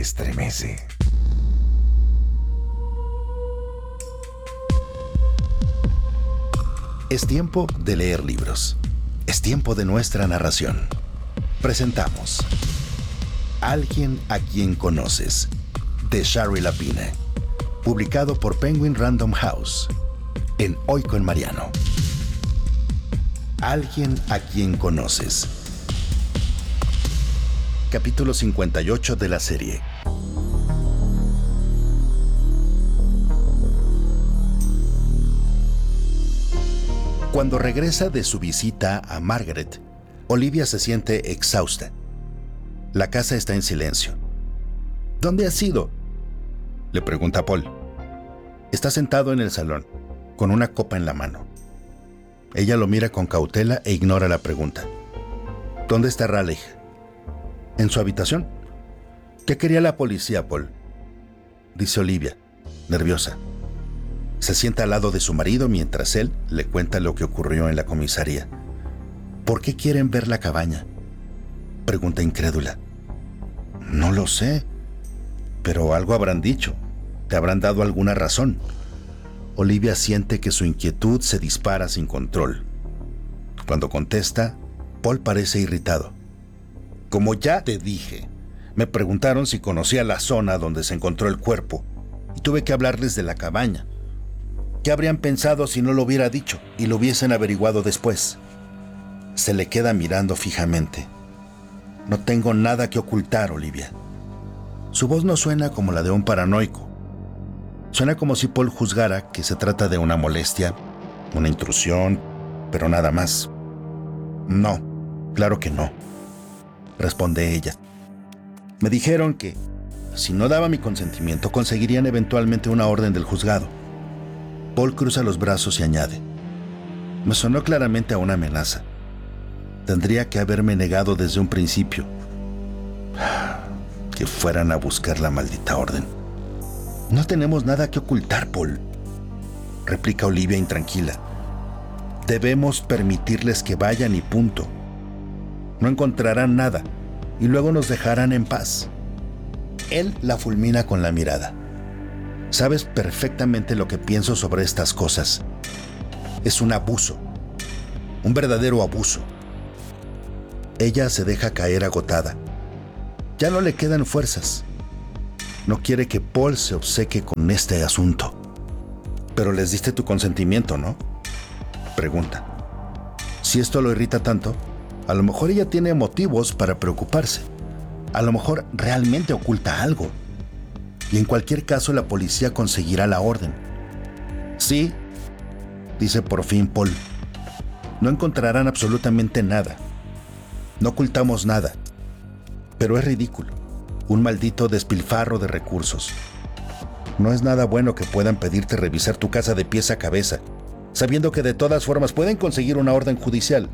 estremece. Es tiempo de leer libros. Es tiempo de nuestra narración. Presentamos Alguien a quien conoces, de Shari Lapine, publicado por Penguin Random House, en Hoy con Mariano. Alguien a quien conoces. Capítulo 58 de la serie. Cuando regresa de su visita a Margaret, Olivia se siente exhausta. La casa está en silencio. ¿Dónde has ido?, le pregunta Paul. Está sentado en el salón, con una copa en la mano. Ella lo mira con cautela e ignora la pregunta. ¿Dónde está Raleigh? ¿En su habitación? ¿Qué quería la policía, Paul?, dice Olivia, nerviosa. Se sienta al lado de su marido mientras él le cuenta lo que ocurrió en la comisaría. ¿Por qué quieren ver la cabaña?, pregunta incrédula. No lo sé, pero algo habrán dicho. Te habrán dado alguna razón. Olivia siente que su inquietud se dispara sin control. Cuando contesta, Paul parece irritado. Como ya te dije, me preguntaron si conocía la zona donde se encontró el cuerpo y tuve que hablarles de la cabaña. ¿Qué habrían pensado si no lo hubiera dicho y lo hubiesen averiguado después? Se le queda mirando fijamente. No tengo nada que ocultar, Olivia. Su voz no suena como la de un paranoico. Suena como si Paul juzgara que se trata de una molestia, una intrusión, pero nada más. No, claro que no, responde ella. Me dijeron que, si no daba mi consentimiento, conseguirían eventualmente una orden del juzgado. Paul cruza los brazos y añade. Me sonó claramente a una amenaza. Tendría que haberme negado desde un principio. Que fueran a buscar la maldita orden. No tenemos nada que ocultar, Paul, replica Olivia intranquila. Debemos permitirles que vayan y punto. No encontrarán nada y luego nos dejarán en paz. Él la fulmina con la mirada. Sabes perfectamente lo que pienso sobre estas cosas. Es un abuso. Un verdadero abuso. Ella se deja caer agotada. Ya no le quedan fuerzas. No quiere que Paul se obceque con este asunto. Pero les diste tu consentimiento, ¿no?, pregunta. Si esto lo irrita tanto, a lo mejor ella tiene motivos para preocuparse. A lo mejor realmente oculta algo. Y en cualquier caso la policía conseguirá la orden. Sí, dice por fin Paul. No encontrarán absolutamente nada. No ocultamos nada. Pero es ridículo. Un maldito despilfarro de recursos. No es nada bueno que puedan pedirte revisar tu casa de pies a cabeza, sabiendo que de todas formas pueden conseguir una orden judicial.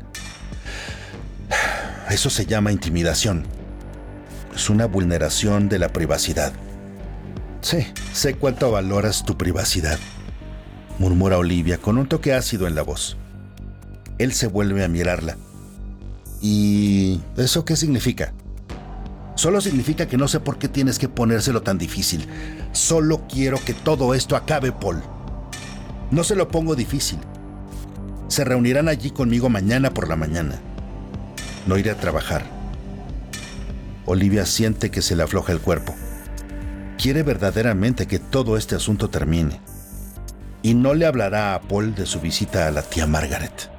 Eso se llama intimidación. Es una vulneración de la privacidad. Sí, sé cuánto valoras tu privacidad, murmura Olivia con un toque ácido en la voz. Él se vuelve a mirarla. ¿Y eso qué significa? Solo significa que no sé por qué tienes que ponérselo tan difícil. Solo quiero que todo esto acabe, Paul. No se lo pongo difícil. Se reunirán allí conmigo mañana por la mañana. No iré a trabajar. Olivia siente que se le afloja el cuerpo. Quiere verdaderamente que todo este asunto termine. Y no le hablará a Paul de su visita a la tía Margaret.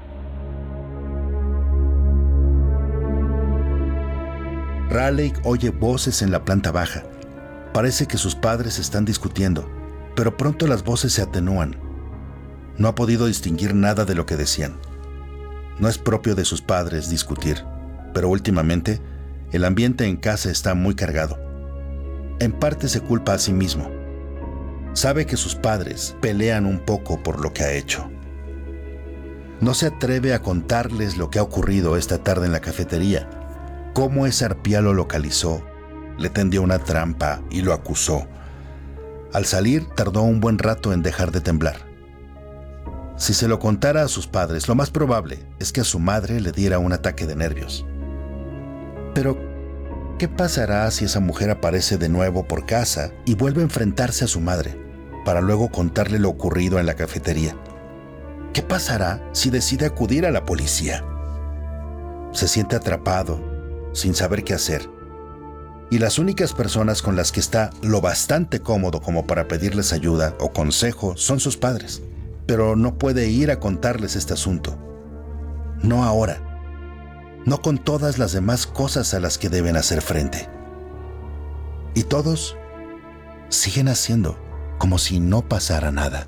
Raleigh oye voces en la planta baja. Parece que sus padres están discutiendo, pero pronto las voces se atenúan. No ha podido distinguir nada de lo que decían. No es propio de sus padres discutir, pero últimamente el ambiente en casa está muy cargado. En parte se culpa a sí mismo. Sabe que sus padres pelean un poco por lo que ha hecho. No se atreve a contarles lo que ha ocurrido esta tarde en la cafetería. Cómo ese arpía lo localizó, le tendió una trampa y lo acusó. Al salir, tardó un buen rato en dejar de temblar. Si se lo contara a sus padres, lo más probable es que a su madre le diera un ataque de nervios. Pero, ¿Qué pasará si esa mujer aparece de nuevo por casa y vuelve a enfrentarse a su madre, para luego contarle lo ocurrido en la cafetería? ¿Qué pasará si decide acudir a la policía? Se siente atrapado, sin saber qué hacer. Y las únicas personas con las que está lo bastante cómodo como para pedirles ayuda o consejo son sus padres. Pero no puede ir a contarles este asunto. No ahora. No con todas las demás cosas a las que deben hacer frente. Y todos siguen haciendo como si no pasara nada.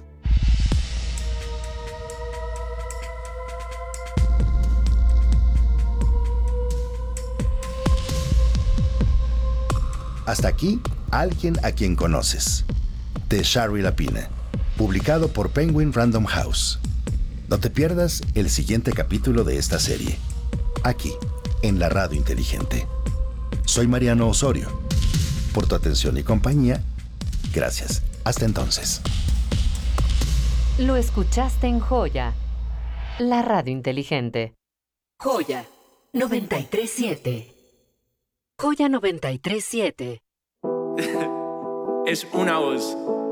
Hasta aquí, Alguien a quien conoces, de Shari Lapine, publicado por Penguin Random House. No te pierdas el siguiente capítulo de esta serie, aquí, en la Radio Inteligente. Soy Mariano Osorio. Por tu atención y compañía, gracias. Hasta entonces. Lo escuchaste en Joya, la Radio Inteligente. Joya 93.7. Joya 93.7. Es una voz.